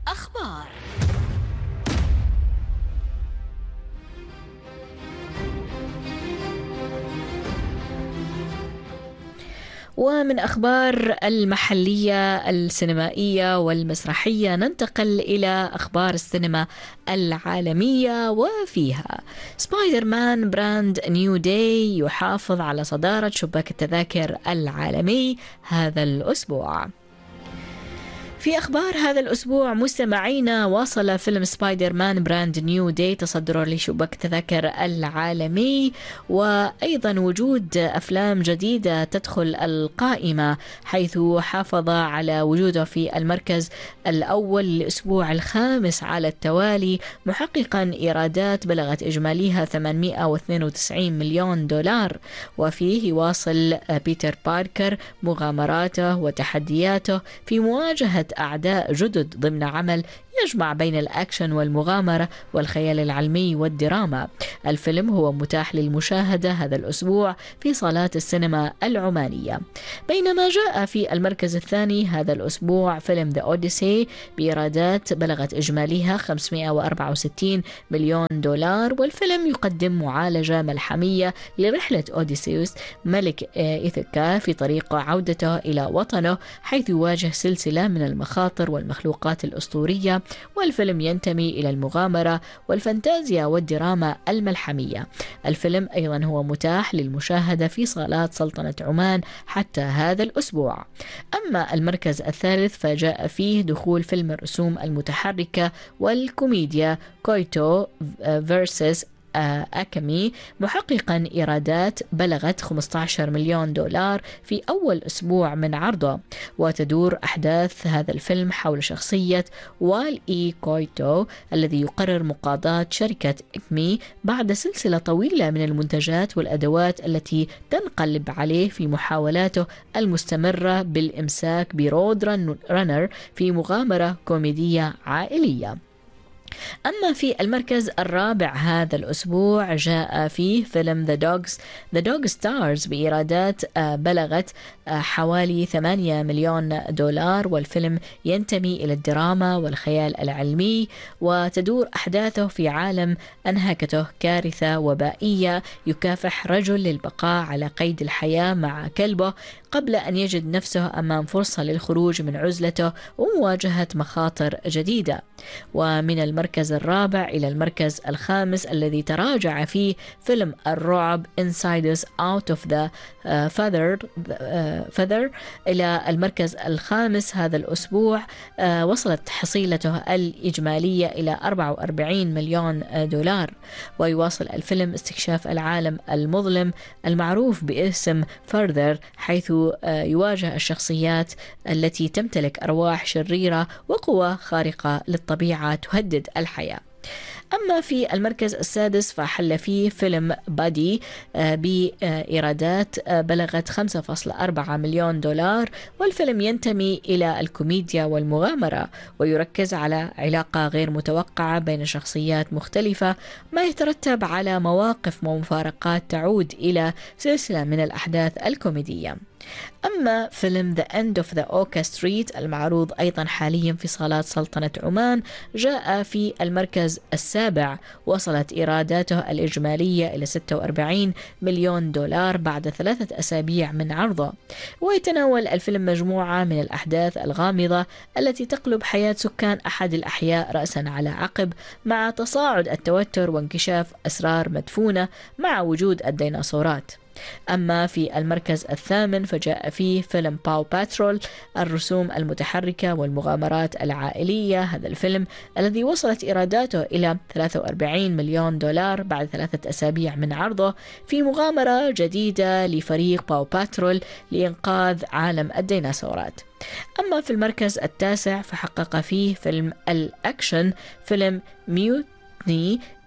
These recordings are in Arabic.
أخبار. ومن أخبار المحلية السينمائية والمسرحية ننتقل إلى أخبار السينما العالمية، وفيها سبايدر مان براند نيو داي يحافظ على صدارة شباك التذاكر العالمي هذا الأسبوع. في أخبار هذا الأسبوع مستمعينا، واصل فيلم سبايدر مان براند نيو داي تصدره لشباك التذاكر العالمي، وأيضا وجود أفلام جديدة تدخل القائمة، حيث حافظ على وجوده في المركز الأول للأسبوع الخامس على التوالي، محققا إيرادات بلغت إجماليها 892 مليون دولار. وفيه يواصل بيتر باركر مغامراته وتحدياته في مواجهة أعداء جدد ضمن عمل يجمع بين الأكشن والمغامرة والخيال العلمي والدراما. الفيلم هو متاح للمشاهدة هذا الأسبوع في صالات السينما العمانية. بينما جاء في المركز الثاني هذا الأسبوع فيلم The Odyssey بإيرادات بلغت إجماليها 564 مليون دولار، والفيلم يقدم معالجة ملحمية لرحلة أوديسيوس ملك إيثيكا في طريق عودته إلى وطنه، حيث يواجه سلسلة من المخاطر والمخلوقات الأسطورية. والفيلم ينتمي إلى المغامرة والفانتازيا والدراما الملحمية. الفيلم أيضا هو متاح للمشاهدة في صالات سلطنة عمان حتى هذا الأسبوع. أما المركز الثالث فجاء فيه دخول فيلم الرسوم المتحركة والكوميديا كويتو فيرسس أكامي، محققا إيرادات بلغت 15 مليون دولار في أول أسبوع من عرضه. وتدور أحداث هذا الفيلم حول شخصية وال إي كويتو الذي يقرر مقاضاة شركة إكمي بعد سلسلة طويلة من المنتجات والأدوات التي تنقلب عليه في محاولاته المستمرة بالإمساك برود رانر في مغامرة كوميدية عائلية. أما في المركز الرابع هذا الأسبوع جاء فيه فيلم The Dog Stars بإيرادات بلغت حوالي 8 مليون دولار، والفيلم ينتمي إلى الدراما والخيال العلمي، وتدور أحداثه في عالم أنهكته كارثة وبائية يكافح رجل للبقاء على قيد الحياة مع كلبه قبل أن يجد نفسه أمام فرصة للخروج من عزلته ومواجهة مخاطر جديدة. ومن المركز الرابع إلى المركز الخامس الذي تراجع فيه فيلم الرعب Insiders Out of the Feather إلى المركز الخامس هذا الأسبوع. وصلت حصيلته الإجمالية إلى 44 مليون دولار. ويواصل الفيلم استكشاف العالم المظلم المعروف باسم Further، حيث يواجه الشخصيات التي تمتلك أرواح شريرة وقوى خارقة للطبيعة تهدد الحياة. أما في المركز السادس فحل فيه فيلم بادي بإيرادات بلغت 5.4 مليون دولار، والفيلم ينتمي إلى الكوميديا والمغامرة، ويركز على علاقة غير متوقعة بين شخصيات مختلفة، ما يترتب على مواقف ومفارقات تعود إلى سلسلة من الأحداث الكوميدية. أما فيلم The End of the Oka Street المعروض أيضا حاليا في صالات سلطنة عمان جاء في المركز السابع، وصلت إيراداته الإجمالية إلى 46 مليون دولار بعد 3 أسابيع من عرضه. ويتناول الفيلم مجموعة من الأحداث الغامضة التي تقلب حياة سكان أحد الأحياء رأسا على عقب، مع تصاعد التوتر وانكشاف أسرار مدفونة مع وجود الديناصورات. أما في المركز الثامن فجاء فيه فيلم باو باترول الرسوم المتحركة والمغامرات العائلية. هذا الفيلم الذي وصلت إيراداته إلى 43 مليون دولار بعد 3 أسابيع من عرضه، في مغامرة جديدة لفريق باو باترول لإنقاذ عالم الديناصورات. أما في المركز التاسع فحقق فيه فيلم الأكشن فيلم ميوتني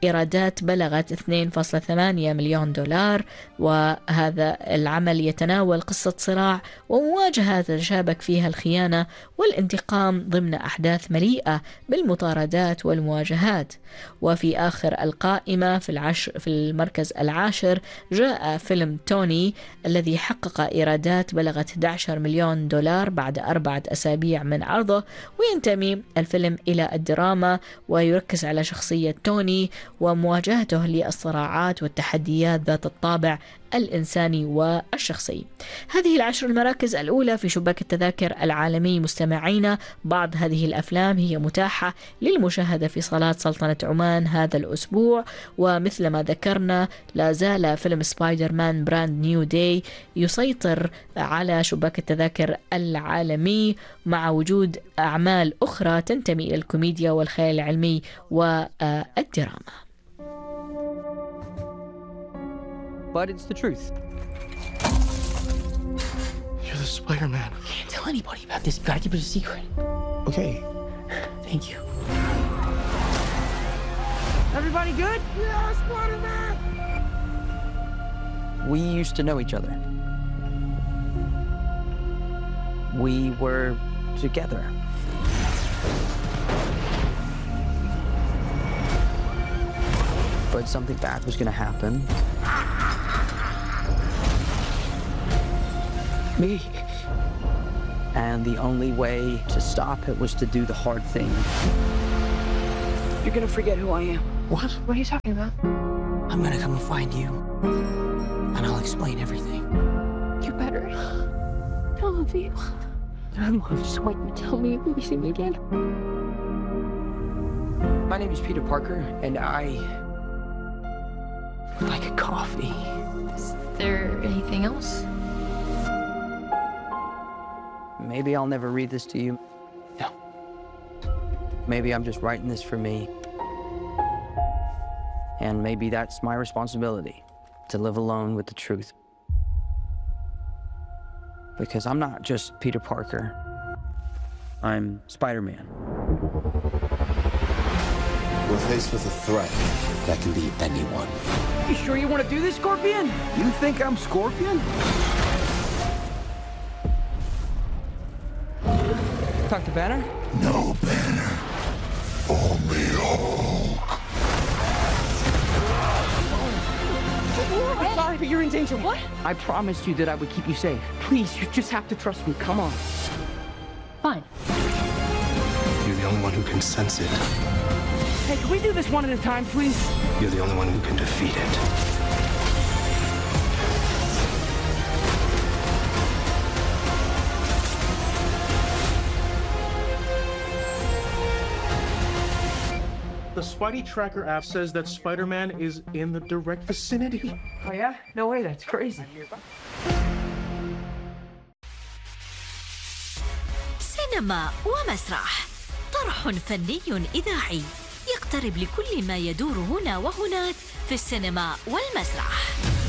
إيرادات بلغت 2.8 مليون دولار. وهذا العمل يتناول قصة صراع ومواجهة تتشابك فيها الخيانة والانتقام ضمن أحداث مليئة بالمطاردات والمواجهات. وفي آخر القائمة في المركز العاشر جاء فيلم توني الذي حقق إيرادات بلغت 11 مليون دولار بعد 4 أسابيع من عرضه. وينتمي الفيلم إلى الدراما ويركز على شخصية توني ومواجهته للصراعات والتحديات ذات الطابع الإنساني والشخصي. هذه 10 المراكز الأولى في شباك التذاكر العالمي. مستمعينا، بعض هذه الأفلام هي متاحة للمشاهدة في صالات سلطنة عمان هذا الأسبوع. ومثل ما ذكرنا، لا زال فيلم سبايدر مان براند نيو داي يسيطر على شباك التذاكر العالمي، مع وجود أعمال أخرى تنتمي إلى الكوميديا والخيال العلمي والدراما. But it's the truth. You're the Spider-Man. Can't tell anybody about this. You gotta keep it a secret. Okay. Thank you. Everybody good? Yeah, Spider-Man! We used to know each other. We were together. But something bad was gonna happen. Me. And the only way to stop it was to do the hard thing. You're gonna forget who I am. What? What are you talking about? I'm gonna come and find you. And I'll explain everything. You better. I love you. I love you. Just wait and tell me when you see me again. My name is Peter Parker, and I would like a coffee. Is there anything else? Maybe I'll never read this to you. No. Maybe I'm just writing this for me. And maybe that's my responsibility, to live alone with the truth. Because I'm not just Peter Parker. I'm Spider-Man. We're faced with a threat that can be anyone. You sure you want to do this, Scorpion? You think I'm Scorpion? Talk to Banner? No Banner. Only Hulk. I'm sorry, but you're in danger. What? I promised you that I would keep you safe. Please, you just have to trust me. Come on. Fine. You're the only one who can sense it. Hey, can we do this one at a time, please? You're the only one who can defeat it. The Spidey Tracker app says that Spider-Man is in the direct vicinity. Oh, yeah? No way, that's crazy. سينما ومسرح، طرح فني إذاعي يقترب لكل ما يدور هنا وهناك في السينما والمسرح.